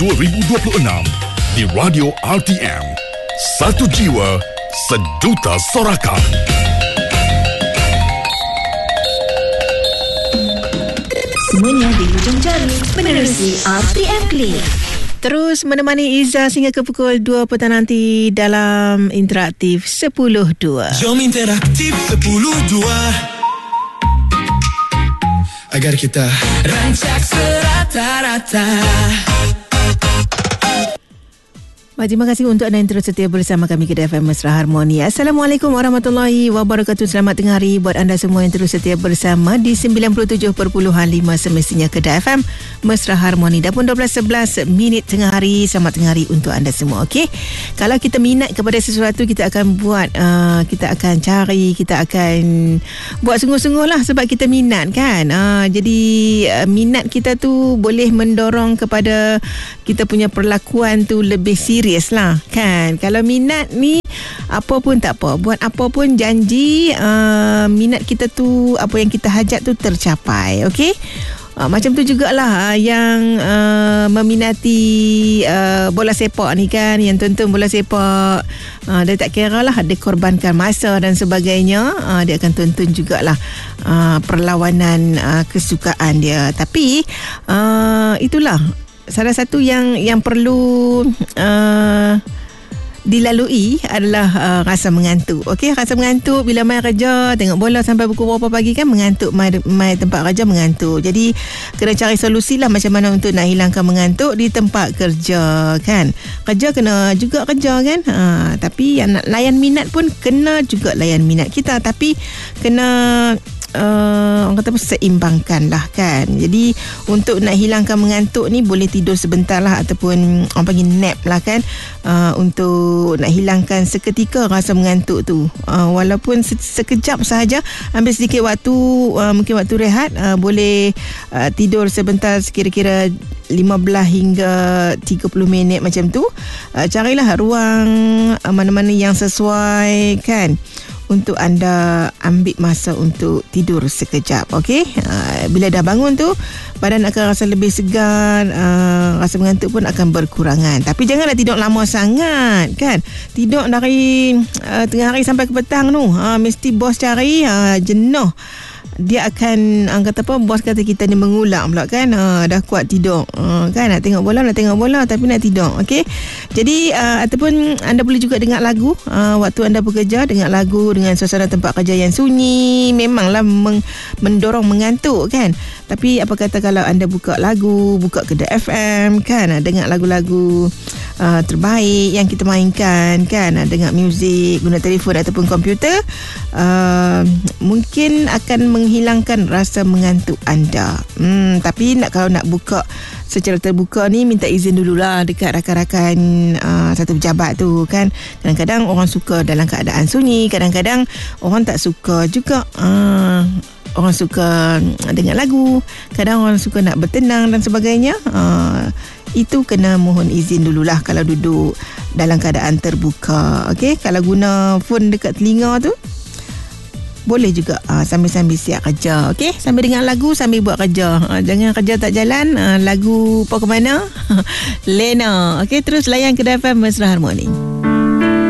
2026 di Radio RTM. Satu jiwa, sejuta sorakan. Semuanya di hujung jari menerusi RTM Click. Terus menemani Izzah sehingga ke pukul 2 petang nanti dalam Interaktif 10.2. Jom Interaktif 10.2 agar kita rancak serata-rata. Terima kasih untuk anda yang terus setia bersama kami Kedah FM Mesra Harmoni. Assalamualaikum warahmatullahi wabarakatuh. Selamat tengah hari buat anda semua yang terus setia bersama di 97.5 semestinya Kedah FM Mesra Harmoni. Dah pun 12.11 minit tengah hari. Selamat tengah hari untuk anda semua. Okey. Kalau kita minat kepada sesuatu, kita akan buat, kita akan cari, kita akan buat sungguh-sungguh lah sebab kita minat kan. Jadi minat kita tu boleh mendorong kepada kita punya perlakuan tu lebih serius lah kan. Kalau minat ni apa pun tak apa, buat apa pun janji minat kita tu, apa yang kita hajat tu tercapai. Okey. Macam tu jugalah yang meminati bola sepak ni kan, yang tonton bola sepak, dia tak kira lah dia korbankan masa dan sebagainya, dia akan tonton jugalah perlawanan kesukaan dia. Tapi itulah salah satu yang perlu dilalui adalah rasa mengantuk. Okey, rasa mengantuk bila mai kerja, tengok bola sampai pukul berapa pagi kan, mengantuk, mai tempat kerja mengantuk. Jadi kena cari solusi lah macam mana untuk nak hilangkan mengantuk di tempat kerja kan. Kerja kena juga kerja kan. Tapi yang nak layan minat pun kena juga layan minat kita, tapi kena orang kata apa, seimbangkan lah kan. Jadi untuk nak hilangkan mengantuk ni boleh tidur sebentar lah, ataupun orang panggil nap lah kan, untuk nak hilangkan seketika rasa mengantuk tu, walaupun sekejap sahaja, ambil sedikit waktu, mungkin waktu rehat, boleh tidur sebentar, kira-kira 15 hingga 30 minit macam tu. Carilah ruang mana-mana yang sesuai kan, untuk anda ambil masa untuk tidur sekejap. Okey, bila dah bangun tu badan akan rasa lebih segar, rasa mengantuk pun akan berkurangan. Tapi janganlah tidur lama sangat kan. Tidur dari tengah hari sampai ke petang tu, mesti bos cari, jenuh. Dia akan kata apa, bos kata kita ni mengulang pula kan, dah kuat tidur kan, nak tengok bola tapi nak tidur. Okey, jadi ataupun anda boleh juga dengar lagu waktu anda bekerja, dengar lagu dengan suasana tempat kerja yang sunyi, memanglah mendorong mengantuk kan. Tapi apa kata kalau anda buka lagu, buka Kedah FM kan, dengar lagu-lagu terbaik yang kita mainkan kan, dengar muzik guna telefon ataupun komputer, mungkin akan menghilangkan rasa mengantuk anda. Tapi kalau nak buka secara terbuka ni, minta izin dululah dekat rakan-rakan satu pejabat tu kan. Kadang-kadang orang suka dalam keadaan sunyi, kadang-kadang orang tak suka juga. Orang suka dengar lagu, kadang orang suka nak bertenang dan sebagainya. Itu kena mohon izin dululah kalau duduk dalam keadaan terbuka. Okey, kalau guna phone dekat telinga tu boleh juga sambil-sambil siap kerja. Okey, sambil dengar lagu sambil buat kerja. Jangan kerja tak jalan, lagu apa ke mana. Lena. Okey, terus layan Kedah FM Mesra Harmoni.